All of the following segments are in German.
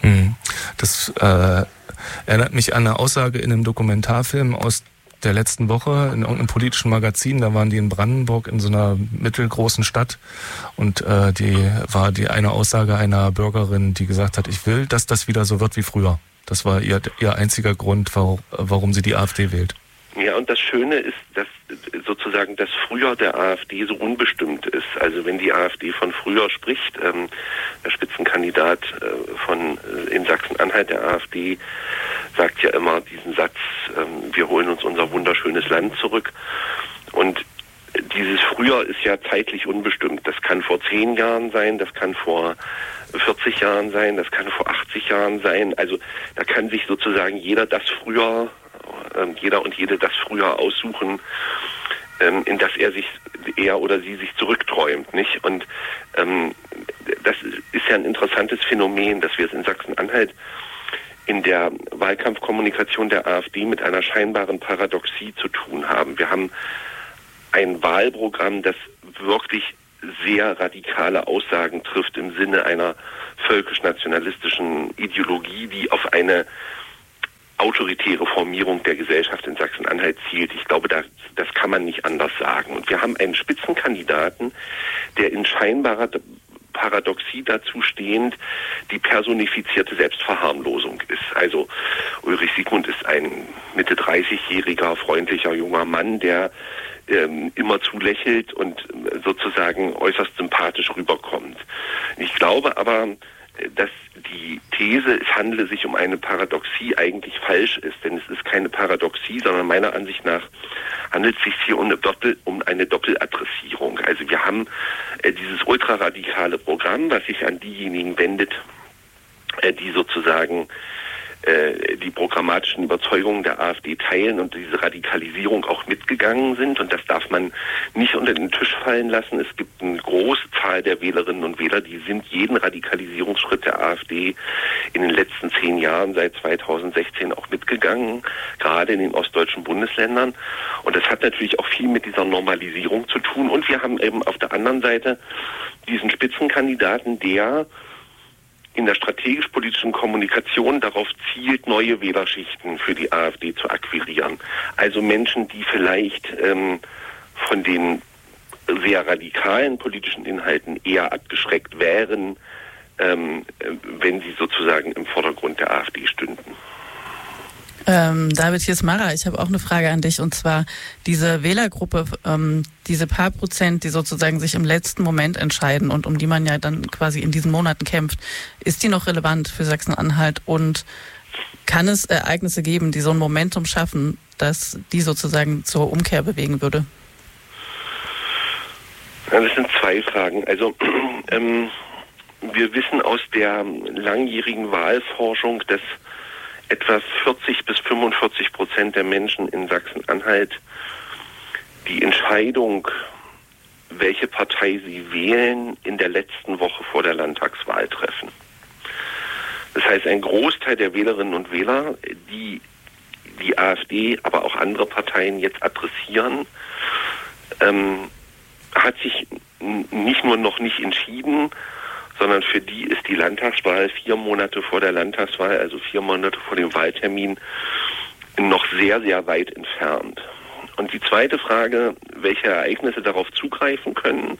Das erinnert mich an eine Aussage in einem Dokumentarfilm aus der letzten Woche in irgendeinem politischen Magazin. Da waren die in Brandenburg in so einer mittelgroßen Stadt und die eine Aussage einer Bürgerin, die gesagt hat, ich will, dass das wieder so wird wie früher. Das war ihr einziger Grund, warum sie die AfD wählt. Ja, und das Schöne ist, dass sozusagen das Früher der AfD so unbestimmt ist. Also wenn die AfD von früher spricht, der Spitzenkandidat in Sachsen-Anhalt der AfD sagt ja immer diesen Satz, wir holen uns unser wunderschönes Land zurück. Und dieses Früher ist ja zeitlich unbestimmt. Das kann vor 10 Jahren sein, das kann vor 40 Jahren sein, das kann vor 80 Jahren sein. Also da kann sich sozusagen jeder und jede das Früher aussuchen, in das er oder sie sich zurückträumt, nicht? Und das ist ja ein interessantes Phänomen, dass wir es in Sachsen-Anhalt in der Wahlkampfkommunikation der AfD mit einer scheinbaren Paradoxie zu tun haben. Wir haben ein Wahlprogramm, das wirklich sehr radikale Aussagen trifft im Sinne einer völkisch-nationalistischen Ideologie, die auf eine autoritäre Formierung der Gesellschaft in Sachsen-Anhalt zielt. Ich glaube, das kann man nicht anders sagen. Und wir haben einen Spitzenkandidaten, der in scheinbarer Paradoxie dazu stehend die personifizierte Selbstverharmlosung ist. Also Ulrich Siegmund ist ein Mitte 30-jähriger, freundlicher junger Mann, der immer zulächelt und sozusagen äußerst sympathisch rüberkommt. Ich glaube aber, dass die These, es handle sich um eine Paradoxie, eigentlich falsch ist. Denn es ist keine Paradoxie, sondern meiner Ansicht nach handelt es sich hier um eine Doppeladressierung. Also wir haben dieses ultraradikale Programm, was sich an diejenigen wendet, die sozusagen die programmatischen Überzeugungen der AfD teilen und diese Radikalisierung auch mitgegangen sind. Und das darf man nicht unter den Tisch fallen lassen. Es gibt eine große Zahl der Wählerinnen und Wähler, die sind jeden Radikalisierungsschritt der AfD in den letzten 10 Jahren, seit 2016 auch mitgegangen, gerade in den ostdeutschen Bundesländern. Und das hat natürlich auch viel mit dieser Normalisierung zu tun. Und wir haben eben auf der anderen Seite diesen Spitzenkandidaten, der in der strategisch-politischen Kommunikation darauf zielt, neue Wählerschichten für die AfD zu akquirieren. Also Menschen, die vielleicht von den sehr radikalen politischen Inhalten eher abgeschreckt wären, wenn sie sozusagen im Vordergrund der AfD stünden. David, hier ist Mara. Ich habe auch eine Frage an dich, und zwar diese Wählergruppe, diese paar Prozent, die sozusagen sich im letzten Moment entscheiden und um die man ja dann quasi in diesen Monaten kämpft, ist die noch relevant für Sachsen-Anhalt und kann es Ereignisse geben, die so ein Momentum schaffen, dass die sozusagen zur Umkehr bewegen würde? Ja, das sind 2 Fragen. Also wir wissen aus der langjährigen Wahlforschung, dass etwa 40-45% der Menschen in Sachsen-Anhalt die Entscheidung, welche Partei sie wählen, in der letzten Woche vor der Landtagswahl treffen. Das heißt, ein Großteil der Wählerinnen und Wähler, die die AfD, aber auch andere Parteien jetzt adressieren, hat sich nicht nur noch nicht entschieden, sondern für die ist die Landtagswahl 4 Monate vor der Landtagswahl, also 4 Monate vor dem Wahltermin, noch sehr, sehr weit entfernt. Und die zweite Frage, welche Ereignisse darauf zugreifen können.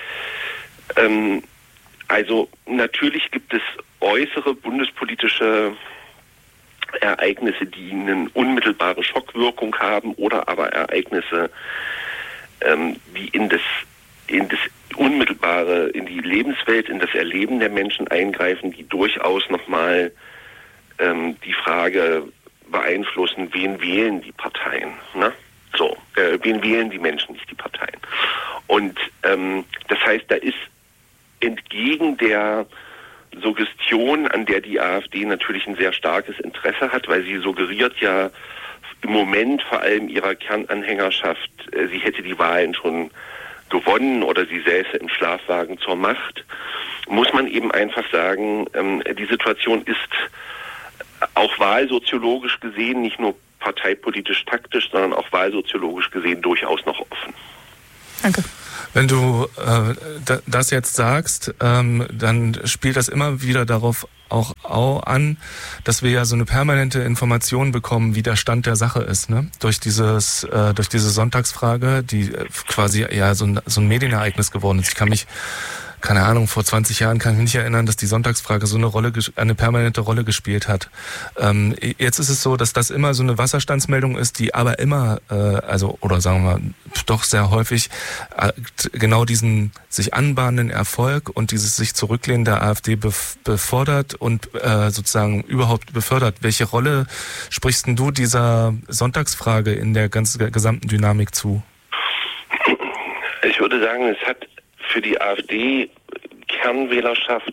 Also natürlich gibt es äußere bundespolitische Ereignisse, die eine unmittelbare Schockwirkung haben, oder aber Ereignisse, die in das Unmittelbare, in die Lebenswelt, in das Erleben der Menschen eingreifen, die durchaus nochmal die Frage beeinflussen, wen wählen die Parteien, ne? Wen wählen die Menschen, nicht die Parteien. Und das heißt, da ist entgegen der Suggestion, an der die AfD natürlich ein sehr starkes Interesse hat, weil sie suggeriert ja im Moment vor allem ihrer Kernanhängerschaft, sie hätte die Wahlen schon gewonnen oder sie säße im Schlafwagen zur Macht, muss man eben einfach sagen, die Situation ist auch wahlsoziologisch gesehen, nicht nur parteipolitisch taktisch, sondern auch wahlsoziologisch gesehen durchaus noch offen. Danke. Wenn du das jetzt sagst, dann spielt das immer wieder darauf auch an, dass wir ja so eine permanente Information bekommen, wie der Stand der Sache ist, ne? Durch diese Sonntagsfrage, die quasi ja so ein Medienereignis geworden ist. Ich kann mich, keine Ahnung, vor 20 Jahren kann ich mich nicht erinnern, dass die Sonntagsfrage so eine permanente Rolle gespielt hat. Jetzt ist es so, dass das immer so eine Wasserstandsmeldung ist, die aber immer, oder sagen wir mal, doch sehr häufig genau diesen sich anbahnenden Erfolg und dieses sich zurücklehnen der AfD befordert und sozusagen überhaupt befördert. Welche Rolle sprichst denn du dieser Sonntagsfrage in der gesamten Dynamik zu? Ich würde sagen, es hat für die AfD-Kernwählerschaft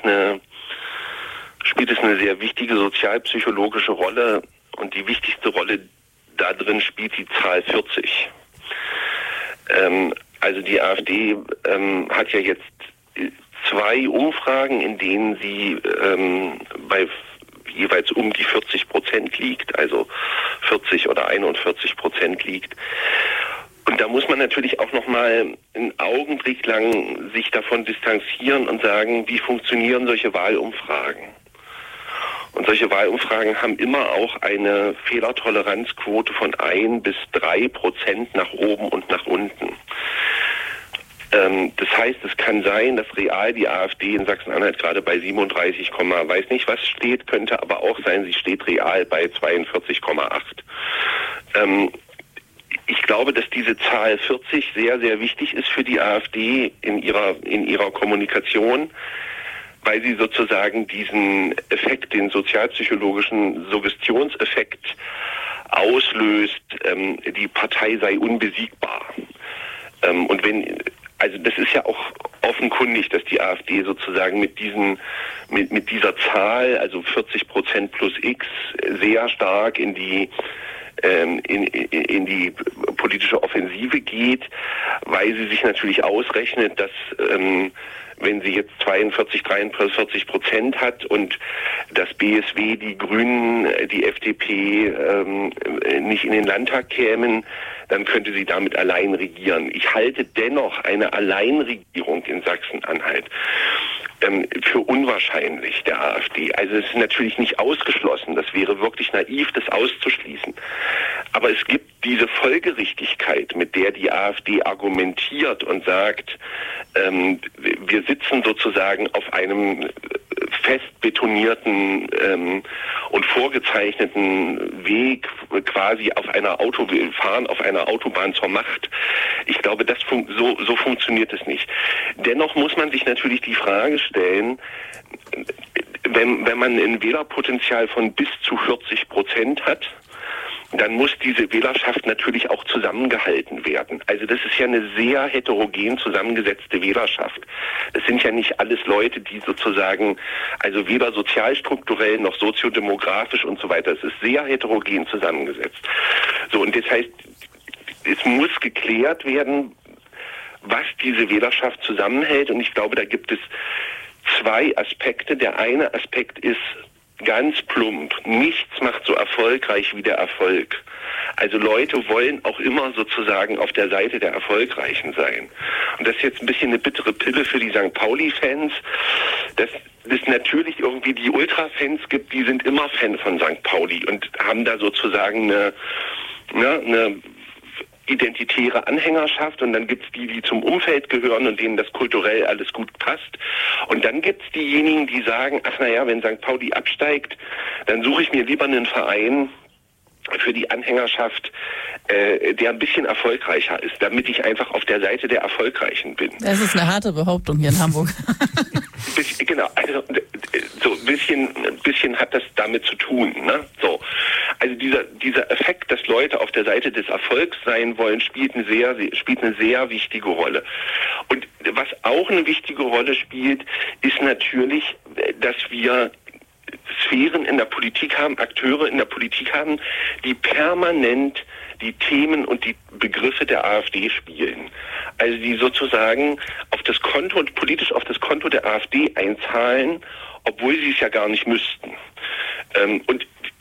spielt es eine sehr wichtige sozialpsychologische Rolle, und die wichtigste Rolle da drin spielt die Zahl 40. Also die AfD hat ja jetzt 2 Umfragen, in denen sie bei jeweils um die 40% liegt, also 40 oder 41% liegt. Und da muss man natürlich auch nochmal einen Augenblick lang sich davon distanzieren und sagen, wie funktionieren solche Wahlumfragen? Und solche Wahlumfragen haben immer auch eine Fehlertoleranzquote von 1 bis 3% nach oben und nach unten. Das heißt, es kann sein, dass real die AfD in Sachsen-Anhalt gerade bei 37, weiß nicht was steht, könnte aber auch sein, sie steht real bei 42,8. Ich glaube, dass diese Zahl 40 sehr, sehr wichtig ist für die AfD in ihrer Kommunikation, weil sie sozusagen diesen Effekt, den sozialpsychologischen Suggestionseffekt auslöst, die Partei sei unbesiegbar. Und das ist ja auch offenkundig, dass die AfD sozusagen mit dieser Zahl, also 40% plus X, sehr stark in die politische Offensive geht, weil sie sich natürlich ausrechnet, dass wenn sie jetzt 43% hat und das BSW, die Grünen, die FDP nicht in den Landtag kämen, dann könnte sie damit allein regieren. Ich halte dennoch eine Alleinregierung in Sachsen-Anhalt für unwahrscheinlich der AfD. Also es ist natürlich nicht ausgeschlossen. Das wäre wirklich naiv, das auszuschließen. Aber es gibt diese Folgerichtigkeit, mit der die AfD argumentiert und sagt, wir sitzen sozusagen auf einem fest betonierten und vorgezeichneten Weg, quasi fahren auf einer Autobahn zur Macht. Ich glaube, so funktioniert es nicht. Dennoch muss man sich natürlich die Frage stellen, wenn man ein Wählerpotenzial von bis zu 40% hat, dann muss diese Wählerschaft natürlich auch zusammengehalten werden. Also das ist ja eine sehr heterogen zusammengesetzte Wählerschaft. Das sind ja nicht alles Leute, die sozusagen, also weder sozialstrukturell noch soziodemografisch und so weiter. Es ist sehr heterogen zusammengesetzt. So, und das heißt, es muss geklärt werden, was diese Wählerschaft zusammenhält. Und ich glaube, da gibt es 2 Aspekte. Der eine Aspekt ist ganz plump: nichts macht so erfolgreich wie der Erfolg. Also Leute wollen auch immer sozusagen auf der Seite der Erfolgreichen sein. Und das ist jetzt ein bisschen eine bittere Pille für die St. Pauli-Fans, dass es natürlich irgendwie die Ultra-Fans gibt, die sind immer Fan von St. Pauli und haben da sozusagen eine identitäre Anhängerschaft, und dann gibt's die zum Umfeld gehören und denen das kulturell alles gut passt. Und dann gibt's diejenigen, die sagen, wenn St. Pauli absteigt, dann suche ich mir lieber einen Verein für die Anhängerschaft, der ein bisschen erfolgreicher ist, damit ich einfach auf der Seite der Erfolgreichen bin. Das ist eine harte Behauptung hier in Hamburg. Genau, also so ein bisschen hat das damit zu tun, ne? So. Also dieser Effekt, dass Leute auf der Seite des Erfolgs sein wollen, spielt eine sehr wichtige Rolle. Und was auch eine wichtige Rolle spielt, ist natürlich, dass wir Sphären in der Politik haben, Akteure in der Politik haben, die permanent die Themen und die Begriffe der AfD spielen. Also die sozusagen politisch auf das Konto der AfD einzahlen, obwohl sie es ja gar nicht müssten. Und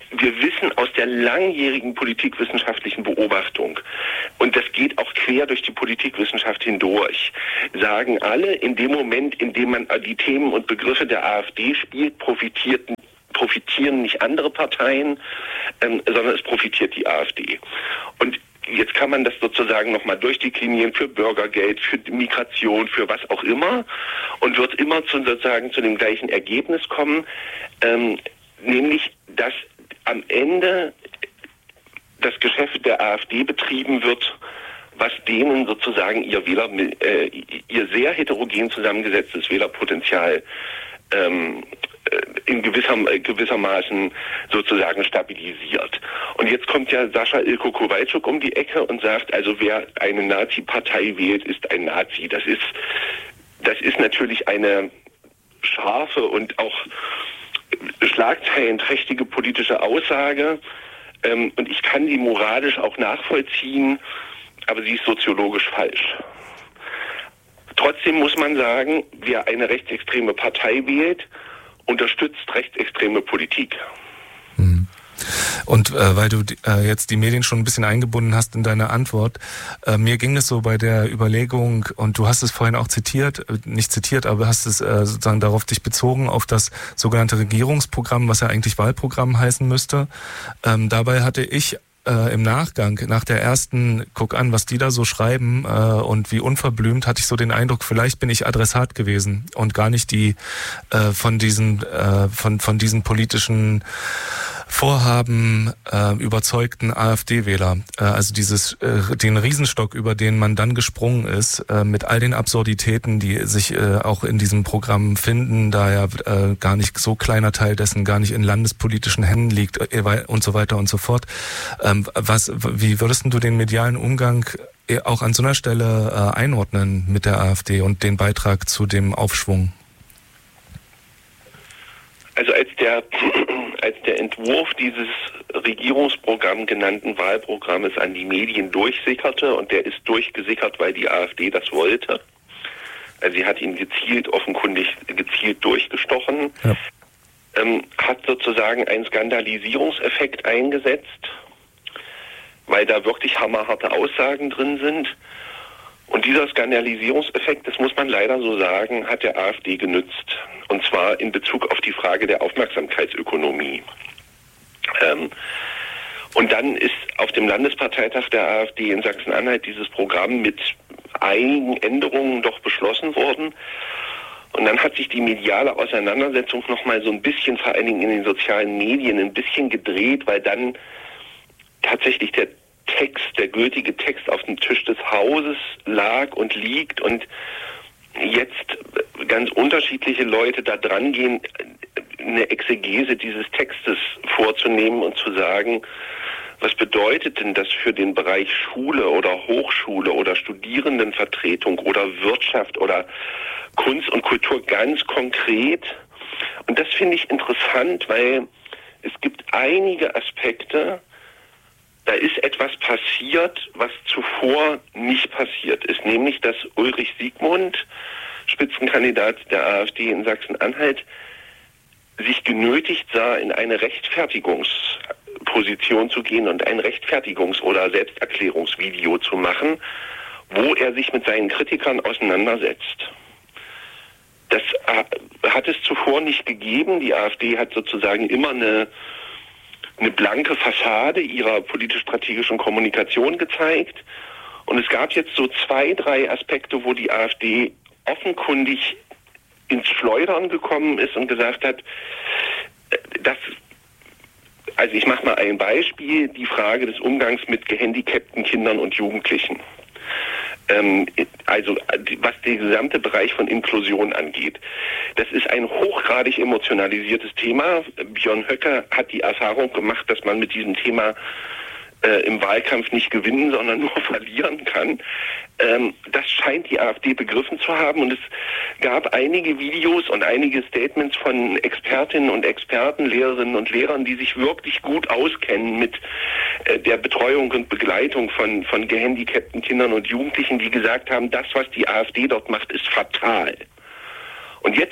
wir wissen aus der langjährigen politikwissenschaftlichen Beobachtung, und das geht auch quer durch die Politikwissenschaft hindurch, sagen alle, in dem Moment, in dem man die Themen und Begriffe der AfD spielt, profitieren nicht andere Parteien, sondern es profitiert die AfD. Und jetzt kann man das sozusagen nochmal durchdeklinieren für Bürgergeld, für Migration, für was auch immer, und wird immer sozusagen zu dem gleichen Ergebnis kommen, nämlich, dass am Ende das Geschäft der AfD betrieben wird, was denen sozusagen ihr sehr heterogen zusammengesetztes Wählerpotenzial in gewissermaßen sozusagen stabilisiert. Und jetzt kommt ja Sascha Ilko Kowalczuk um die Ecke und sagt, also wer eine Nazi-Partei wählt, ist ein Nazi. Das ist natürlich eine scharfe und auch schlagzeilenträchtige politische Aussage, und ich kann die moralisch auch nachvollziehen, aber sie ist soziologisch falsch. Trotzdem muss man sagen, wer eine rechtsextreme Partei wählt, unterstützt rechtsextreme Politik. Und weil du jetzt die Medien schon ein bisschen eingebunden hast in deine Antwort, mir ging es so bei der Überlegung, und du hast es vorhin auch nicht zitiert, aber hast es sozusagen darauf dich bezogen, auf das sogenannte Regierungsprogramm, was ja eigentlich Wahlprogramm heißen müsste. Dabei hatte ich im Nachgang, nach der ersten, guck an, was die da so schreiben und wie unverblümt, hatte ich so den Eindruck, vielleicht bin ich Adressat gewesen und gar nicht die von diesen politischen Vorhaben überzeugten AfD-Wähler. Also den Riesenstock, über den man dann gesprungen ist, mit all den Absurditäten, die sich auch in diesem Programm finden, da ja gar nicht so kleiner Teil dessen gar nicht in landespolitischen Händen liegt und so weiter und so fort. Wie würdest du den medialen Umgang auch an so einer Stelle einordnen mit der AfD und den Beitrag zu dem Aufschwung? Also als der Entwurf dieses Regierungsprogramm genannten Wahlprogrammes an die Medien durchsickerte, und der ist durchgesickert, weil die AfD das wollte, also sie hat ihn offenkundig gezielt durchgestochen, ja, hat sozusagen einen Skandalisierungseffekt eingesetzt, weil da wirklich hammerharte Aussagen drin sind. Und dieser Skandalisierungseffekt, das muss man leider so sagen, hat der AfD genützt. Und zwar in Bezug auf die Frage der Aufmerksamkeitsökonomie. Und dann ist auf dem Landesparteitag der AfD in Sachsen-Anhalt dieses Programm mit einigen Änderungen doch beschlossen worden. Und dann hat sich die mediale Auseinandersetzung nochmal so ein bisschen, vor allen Dingen in den sozialen Medien, ein bisschen gedreht, weil dann tatsächlich der gültige Text auf dem Tisch des Hauses lag und liegt und jetzt ganz unterschiedliche Leute da dran gehen, eine Exegese dieses Textes vorzunehmen und zu sagen, was bedeutet denn das für den Bereich Schule oder Hochschule oder Studierendenvertretung oder Wirtschaft oder Kunst und Kultur ganz konkret? Und das finde ich interessant, weil es gibt einige Aspekte, da ist etwas passiert, was zuvor nicht passiert ist, nämlich dass Ulrich Siegmund, Spitzenkandidat der AfD in Sachsen-Anhalt, sich genötigt sah, in eine Rechtfertigungsposition zu gehen und ein Rechtfertigungs- oder Selbsterklärungsvideo zu machen, wo er sich mit seinen Kritikern auseinandersetzt. Das hat es zuvor nicht gegeben. Die AfD hat sozusagen immer eine blanke Fassade ihrer politisch-strategischen Kommunikation gezeigt. Und es gab jetzt so 2, 3 Aspekte, wo die AfD offenkundig ins Schleudern gekommen ist und gesagt hat, also ich mache mal ein Beispiel, die Frage des Umgangs mit gehandicapten Kindern und Jugendlichen. Also was der gesamte Bereich von Inklusion angeht. Das ist ein hochgradig emotionalisiertes Thema. Björn Höcke hat die Erfahrung gemacht, dass man mit diesem Thema im Wahlkampf nicht gewinnen, sondern nur verlieren kann. Das scheint die AfD begriffen zu haben, und es gab einige Videos und einige Statements von Expertinnen und Experten, Lehrerinnen und Lehrern, die sich wirklich gut auskennen mit der Betreuung und Begleitung von gehandicapten Kindern und Jugendlichen, die gesagt haben, das, was die AfD dort macht, ist fatal. Und jetzt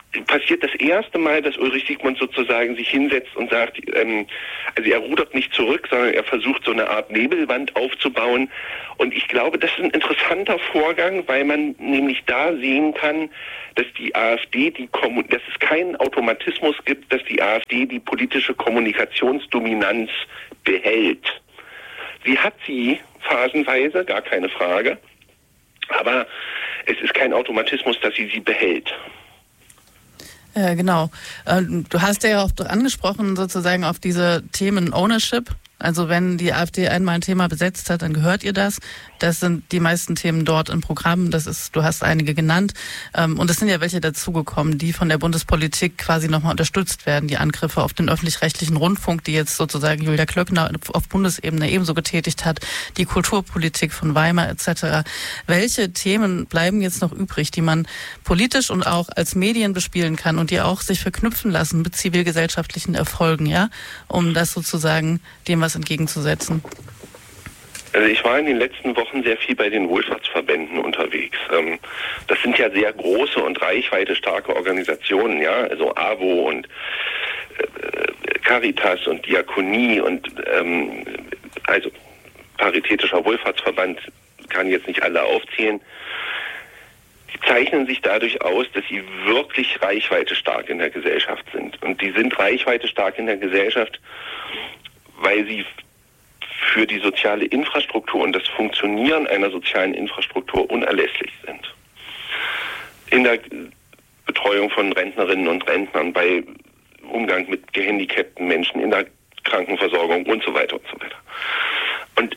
passiert das erste Mal, dass Ulrich Siegmund sozusagen sich hinsetzt und sagt, also er rudert nicht zurück, sondern er versucht so eine Art Nebelwand aufzubauen. Und ich glaube, das ist ein interessanter Vorgang, weil man nämlich da sehen kann, dass die AfD, dass es keinen Automatismus gibt, dass die AfD die politische Kommunikationsdominanz behält. Sie hat sie phasenweise, gar keine Frage, aber es ist kein Automatismus, dass sie behält. Genau. Du hast ja auch angesprochen sozusagen auf diese Themen Ownership. Also wenn die AfD einmal ein Thema besetzt hat, dann gehört ihr das. Das sind die meisten Themen dort im Programm. Du hast einige genannt. Und es sind ja welche dazugekommen, die von der Bundespolitik quasi nochmal unterstützt werden. Die Angriffe auf den öffentlich-rechtlichen Rundfunk, die jetzt sozusagen Julia Klöckner auf Bundesebene ebenso getätigt hat. Die Kulturpolitik von Weimar etc. Welche Themen bleiben jetzt noch übrig, die man politisch und auch als Medien bespielen kann und die auch sich verknüpfen lassen mit zivilgesellschaftlichen Erfolgen, ja, um das sozusagen dem was entgegenzusetzen? Also ich war in den letzten Wochen sehr viel bei den Wohlfahrtsverbänden unterwegs. Das sind ja sehr große und reichweitestarke Organisationen, ja, also AWO und Caritas und Diakonie und also Paritätischer Wohlfahrtsverband, kann jetzt nicht alle aufzählen. Die zeichnen sich dadurch aus, dass sie wirklich reichweitestark in der Gesellschaft sind. Und die sind reichweitestark in der Gesellschaft, weil sie für die soziale Infrastruktur und das Funktionieren einer sozialen Infrastruktur unerlässlich sind. In der Betreuung von Rentnerinnen und Rentnern, bei Umgang mit gehandicapten Menschen, in der Krankenversorgung und so weiter und so weiter. Und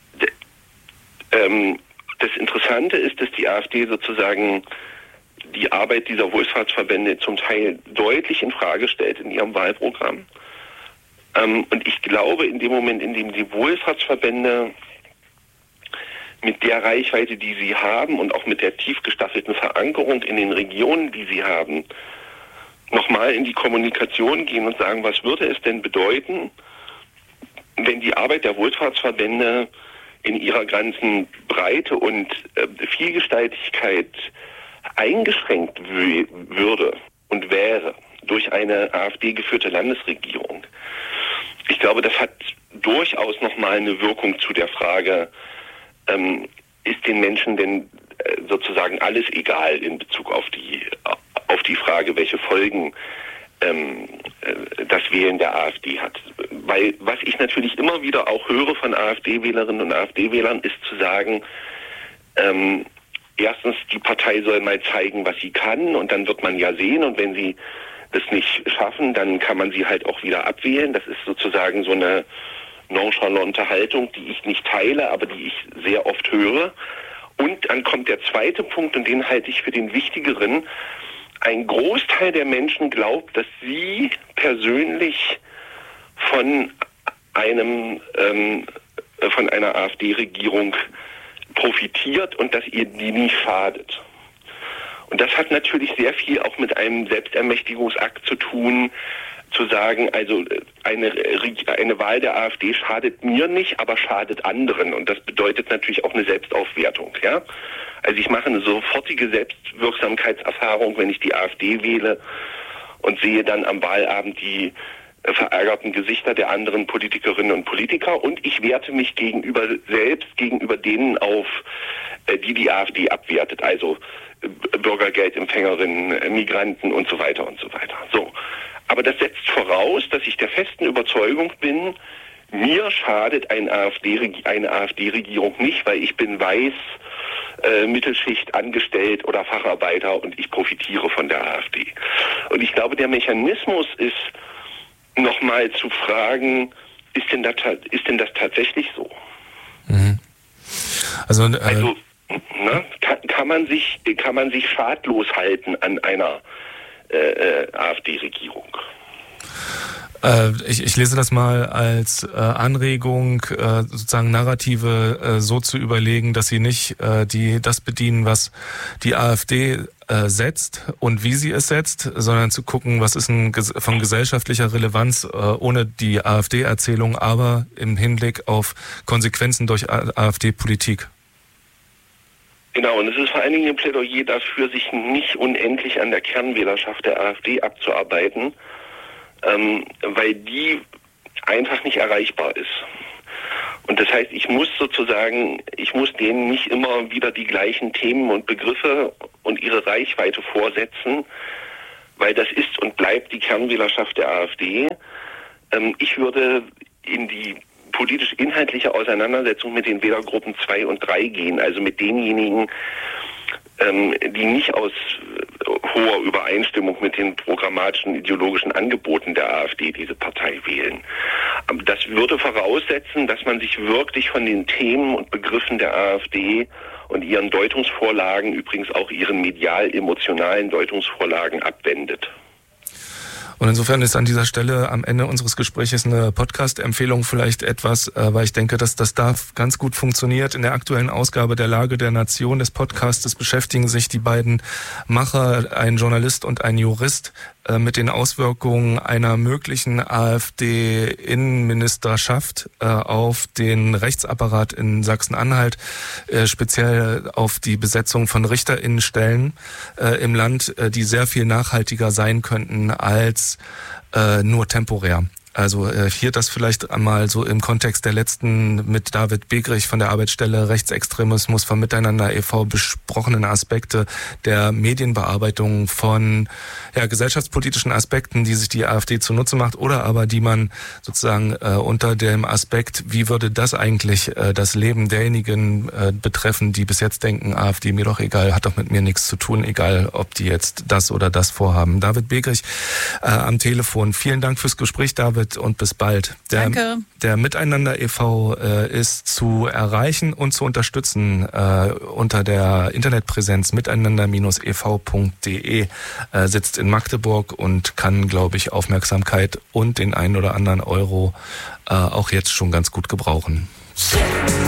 das Interessante ist, dass die AfD sozusagen die Arbeit dieser Wohlfahrtsverbände zum Teil deutlich in Frage stellt in ihrem Wahlprogramm. Und ich glaube, in dem Moment, in dem die Wohlfahrtsverbände mit der Reichweite, die sie haben und auch mit der tief gestaffelten Verankerung in den Regionen, die sie haben, nochmal in die Kommunikation gehen und sagen, was würde es denn bedeuten, wenn die Arbeit der Wohlfahrtsverbände in ihrer ganzen Breite und Vielgestaltigkeit eingeschränkt würde und wäre durch eine AfD-geführte Landesregierung. Ich glaube, das hat durchaus nochmal eine Wirkung zu der Frage, ist den Menschen denn sozusagen alles egal in Bezug auf die Frage, welche Folgen das Wählen der AfD hat. Weil was ich natürlich immer wieder auch höre von AfD-Wählerinnen und AfD-Wählern ist zu sagen, erstens, die Partei soll mal zeigen, was sie kann und dann wird man ja sehen und wenn sie das nicht schaffen, dann kann man sie halt auch wieder abwählen. Das ist sozusagen so eine nonchalante Haltung, die ich nicht teile, aber die ich sehr oft höre. Und dann kommt der zweite Punkt und den halte ich für den wichtigeren. Ein Großteil der Menschen glaubt, dass sie persönlich von einer AfD-Regierung profitiert und dass ihr die nie schadet. Und das hat natürlich sehr viel auch mit einem Selbstermächtigungsakt zu tun, zu sagen, also eine Wahl der AfD schadet mir nicht, aber schadet anderen. Und das bedeutet natürlich auch eine Selbstaufwertung, ja. Also ich mache eine sofortige Selbstwirksamkeitserfahrung, wenn ich die AfD wähle und sehe dann am Wahlabend die verärgerten Gesichter der anderen Politikerinnen und Politiker und ich werte mich gegenüber denen auf, die AfD abwertet, also Bürgergeldempfängerinnen, Migranten und so weiter und so weiter. So. Aber das setzt voraus, dass ich der festen Überzeugung bin, mir schadet eine AfD-Regierung nicht, weil ich bin weiß, Mittelschicht, Angestellt oder Facharbeiter und ich profitiere von der AfD. Und ich glaube, der Mechanismus ist, nochmal zu fragen, ist denn das tatsächlich so? Mhm. Also kann man sich schadlos halten an einer AfD-Regierung? Ich lese das mal als Anregung, sozusagen Narrative so zu überlegen, dass sie nicht das bedienen, was die AfD setzt und wie sie es setzt, sondern zu gucken, was ist von gesellschaftlicher Relevanz ohne die AfD-Erzählung, aber im Hinblick auf Konsequenzen durch AfD-Politik. Genau, und es ist vor allen Dingen ein Plädoyer dafür, sich nicht unendlich an der Kernwählerschaft der AfD abzuarbeiten, weil die einfach nicht erreichbar ist. Und das heißt, ich muss denen nicht immer wieder die gleichen Themen und Begriffe und ihre Reichweite vorsetzen, weil das ist und bleibt die Kernwählerschaft der AfD. Ich würde in die politisch-inhaltliche Auseinandersetzung mit den Wählergruppen 2 und 3 gehen, also mit denjenigen, die nicht aus hoher Übereinstimmung mit den programmatischen, ideologischen Angeboten der AfD diese Partei wählen. Das würde voraussetzen, dass man sich wirklich von den Themen und Begriffen der AfD und ihren Deutungsvorlagen, übrigens auch ihren medial-emotionalen Deutungsvorlagen, abwendet. Und insofern ist an dieser Stelle am Ende unseres Gesprächs eine Podcast-Empfehlung vielleicht etwas, weil ich denke, dass das da ganz gut funktioniert. In der aktuellen Ausgabe der Lage der Nation des Podcastes beschäftigen sich die beiden Macher, ein Journalist und ein Jurist, mit den Auswirkungen einer möglichen AfD-Innenministerschaft auf den Rechtsapparat in Sachsen-Anhalt, speziell auf die Besetzung von RichterInnenstellen im Land, die sehr viel nachhaltiger sein könnten als nur temporär. Also hier das vielleicht einmal so im Kontext der letzten mit David Begrich von der Arbeitsstelle Rechtsextremismus von Miteinander e.V. besprochenen Aspekte der Medienbearbeitung von gesellschaftspolitischen Aspekten, die sich die AfD zunutze macht, oder aber die man sozusagen unter dem Aspekt, wie würde das eigentlich das Leben derjenigen betreffen, die bis jetzt denken, AfD mir doch egal, hat doch mit mir nichts zu tun, egal ob die jetzt das oder das vorhaben. David Begrich am Telefon. Vielen Dank fürs Gespräch, David. Und bis bald. Danke. Der Miteinander e.V. Ist zu erreichen und zu unterstützen unter der Internetpräsenz miteinander-ev.de. Sitzt in Magdeburg und kann, glaube ich, Aufmerksamkeit und den einen oder anderen Euro auch jetzt schon ganz gut gebrauchen.